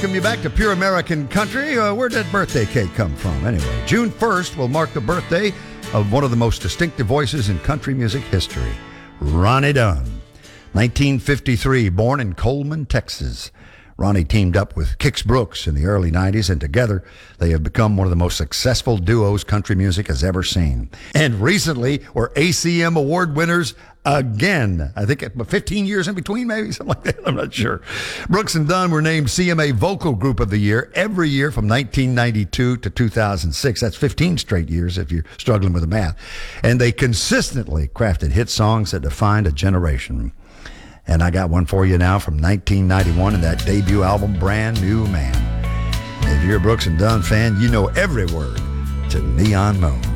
Welcome you back to Pure American Country. Where'd that birthday cake come from, anyway? June 1st will mark the birthday of one of the most distinctive voices in country music history, Ronnie Dunn. 1953, born in Coleman, Texas. Ronnie teamed up with Kix Brooks in the early 90s, and together they have become one of the most successful duos country music has ever seen. And recently were ACM Award winners again. I think 15 years in between, maybe, something like that. I'm not sure. Brooks and Dunn were named CMA Vocal Group of the Year every year from 1992 to 2006. That's 15 straight years if you're struggling with the math. And they consistently crafted hit songs that defined a generation. And I got one for you now from 1991 in that debut album, Brand New Man. If you're a Brooks and Dunn fan, you know every word to Neon Moon.